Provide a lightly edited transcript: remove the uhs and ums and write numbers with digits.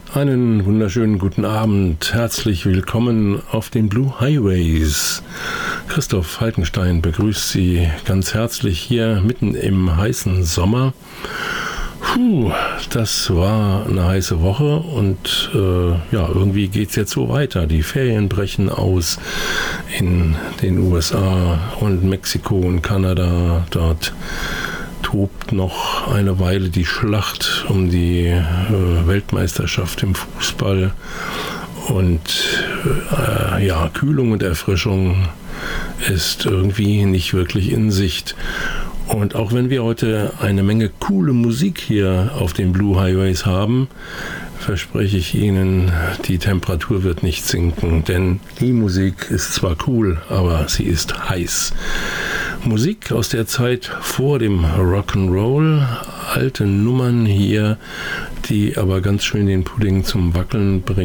Einen wunderschönen guten Abend. Herzlich willkommen auf den Blue Highways. Christoph Falkenstein begrüßt Sie ganz herzlich hier mitten im heißen Sommer. Das war eine heiße Woche und irgendwie geht es jetzt so weiter. Die Ferien brechen aus in den USA und Mexiko und Kanada. Dort tobt noch eine Weile die Schlacht um die Weltmeisterschaft im Fußball und Kühlung und Erfrischung ist irgendwie nicht wirklich in Sicht. Und auch wenn wir heute eine Menge coole Musik hier auf den Blue Highways haben, verspreche ich Ihnen, die Temperatur wird nicht sinken, denn die Musik ist zwar cool, aber sie ist heiß. Musik aus der Zeit vor dem Rock'n'Roll, alte Nummern hier, die aber ganz schön den Pudding zum Wackeln bringen.